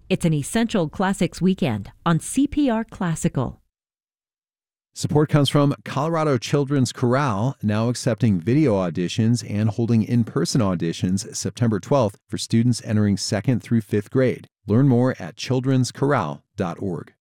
It's an Essential Classics weekend on CPR Classical. Support comes from Colorado Children's Chorale, now accepting video auditions and holding in-person auditions September 12th for students entering 2nd through 5th grade. Learn more at childrenschorale.org.